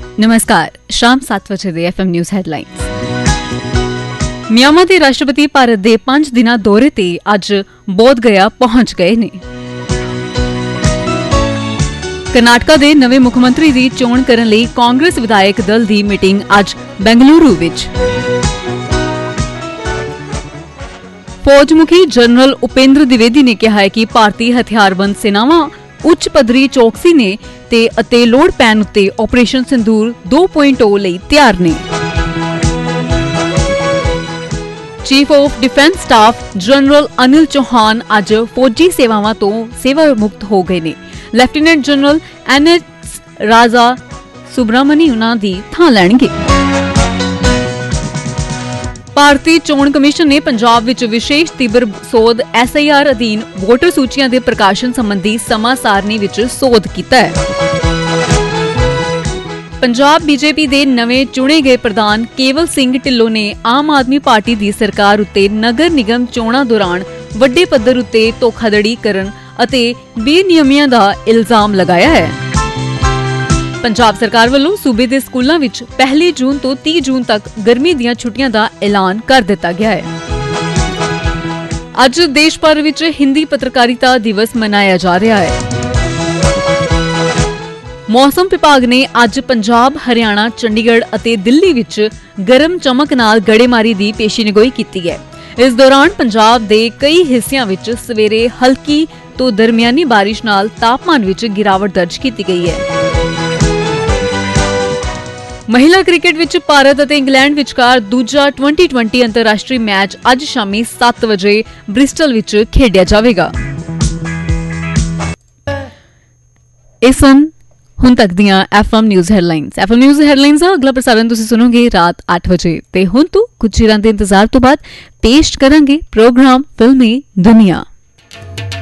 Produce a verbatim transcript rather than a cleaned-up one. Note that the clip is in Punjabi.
नमस्कार, शाम सात वजे ਦੇ F M news headlines. Myanmar ਦੇ ਰਾਸ਼ਟਰਪਤੀ ਭਾਰਤ ਦੇ ਪੰਜ ਦਿਨਾਂ ਦੌਰੇ ਤੇ ਅੱਜ ਬੋਧ ਗਿਆ ਪਹੁੰਚ ਗਏ ਨੇ। ਕਰਨਾਟਕਾ ਦੇ ਨਵੇਂ ਮੁੱਖ ਮੰਤਰੀ ਦੀ ਚੋਣ ਕਰਨ ਲਈ ਕਾਂਗਰਸ ਵਿਧਾਇਕ ਦਲ ਦੀ ਮੀਟਿੰਗ ਅੱਜ ਬੈਂਗਲੁਰੂ ਵਿੱਚ। ਫੌਜ ਮੁਖੀ ਜਨਰਲ ਉਪੇਂਦਰ द्विवेदी ਨੇ ਕਿਹਾ ਹੈ ਕਿ ਭਾਰਤੀ ਹਥਿਆਰਬੰਦ ਸੈਨਾਵਾਂ ਉੱਚ ਪੱਧਰੀ ਚੌਕਸੀ ਨੇ ਤੇ ਅਤੇ ਲੋੜ ਪੈਣ ਉੱਤੇ ਆਪਰੇਸ਼ਨ ਸਿੰਦੂਰ ਦੋ ਪੁਆਇੰਟ ਜ਼ੀਰੋ ਲਈ ਤਿਆਰ ਨੇ। Chief of defence staff general Anil Chauhan ਅੱਜ ਫੌਜੀ ਸੇਵਾਵਾਂ ਤੋਂ ਸੇਵਾ ਮੁਕਤ ਹੋ ਗਏ ਨੇ। ਲੈਫਟੀਨੈਂਟ ਜਨਰਲ ਐਨ ਐਸ ਰਾਜਾ ਸੁਬਰਾਮਨੀ ਉਨ੍ਹਾਂ ਦੀ ਥਾਂ ਲੈਣਗੇ। ਭਾਰਤੀ ਚੋਣ ਕਮਿਸ਼ਨ ਨੇ ਪੰਜਾਬ ਵਿੱਚ ਵਿਸ਼ੇਸ਼ ਤੀਬਰ ਸੋਧ ਐਸ ਆਈ ਆਰ ਅਧੀਨ ਵੋਟਰ ਸੂਚੀਆਂ ਦੇ ਪ੍ਰਕਾਸ਼ਨ ਸੰਬੰਧੀ ਸਮਾਂ ਸਾਰਣੀ ਵਿੱਚ ਸੋਧ ਕੀਤਾ ਹੈ। ਪੰਜਾਬ ਬੀਜੇਪੀ ਦੇ ਨਵੇਂ ਚੁਣੇ ਗਏ ਪ੍ਰਧਾਨ ਕੇਵਲ ਸਿੰਘ ਢਿੱਲੋਂ ਨੇ ਆਮ ਆਦਮੀ ਪਾਰਟੀ ਦੀ ਸਰਕਾਰ ਉੱਤੇ ਨਗਰ ਨਿਗਮ ਚੋਣਾਂ ਦੌਰਾਨ ਵੱਡੇ ਪੱਧਰ ਉੱਤੇ ਧੋਖਾਧੜੀ ਕਰਨ ਅਤੇ ਬੇਨਿਯਮੀਆਂ ਦਾ ਇਲਜ਼ਾਮ ਲਗਾਇਆ ਹੈ। ਪੰਜਾਬ ਸਰਕਾਰ ਵੱਲੋਂ ਸੂਬੇ ਦੇ ਸਕੂਲਾਂ ਵਿੱਚ ਪਹਿਲੀ ਜੂਨ ਤੋਂ ਤੀਹ ਜੂਨ ਤੱਕ ਗਰਮੀ ਦੀਆਂ ਛੁੱਟੀਆਂ ਦਾ ਐਲਾਨ ਕਰ ਦਿੱਤਾ ਗਿਆ ਹੈ। ਅੱਜ ਦੇਸ਼ ਭਰ ਵਿੱਚ ਹਿੰਦੀ ਪੱਤਰਕਾਰਿਤਾ ਦਿਵਸ ਮਨਾਇਆ ਜਾ ਰਿਹਾ ਹੈ। ਮੌਸਮ ਵਿਭਾਗ ਨੇ ਅੱਜ ਪੰਜਾਬ, ਹਰਿਆਣਾ, ਚੰਡੀਗੜ੍ਹ ਅਤੇ ਦਿੱਲੀ ਵਿੱਚ ਗਰਮ ਚਮਕ ਨਾਲ ਗੜੇਮਾਰੀ ਦੀ ਪੇਸ਼ੀਨਗੋਈ ਕੀਤੀ ਹੈ। ਇਸ ਦੌਰਾਨ ਪੰਜਾਬ ਦੇ ਕਈ ਹਿੱਸਿਆਂ ਵਿੱਚ ਸਵੇਰੇ ਹਲਕੀ ਤੋਂ ਦਰਮਿਆਨੀ ਬਾਰਿਸ਼ ਨਾਲ ਤਾਪਮਾਨ ਵਿੱਚ ਗਿਰਾਵਟ ਦਰਜ ਕੀਤੀ ਗਈ ਹੈ। ਮਹਿਲਾ ਕ੍ਰਿਕਟ ਵਿੱਚ ਭਾਰਤ ਅਤੇ ਇੰਗਲੈਂਡ ਵਿਚਕਾਰ ਦੂਜਾ ਟਵੈਂਟੀ ਟਵੈਂਟੀ ਅੰਤਰਰਾਸ਼ਟਰੀ ਮੈਚ ਅੱਜ ਸ਼ਾਮੀ ਸੱਤ ਵਜੇ ਬ੍ਰਿਸਟਲ ਵਿੱਚ ਖੇਡਿਆ ਜਾਵੇਗਾ। ਇਹ ਸਨ ਹੁਣ ਤੱਕ ਦੀਆਂ F M news headlines. F M news headlines ਦਾ ਅਗਲਾ ਪ੍ਰਸਾਰਣ ਤੁਸੀਂ ਸੁਣੋਗੇ ਰਾਤ ਅੱਠ ਵਜੇ ਤੇ ਹੁਣ ਤੋਂ ਕੁਝ ਚਿਰਾਂ ਦੇ ਇੰਤਜ਼ਾਰ ਤੋਂ ਬਾਅਦ ਪੇਸ਼ ਕਰਾਂਗੇ ਪ੍ਰੋਗਰਾਮ ਫਿਲਮੀ ਦੁਨੀਆ।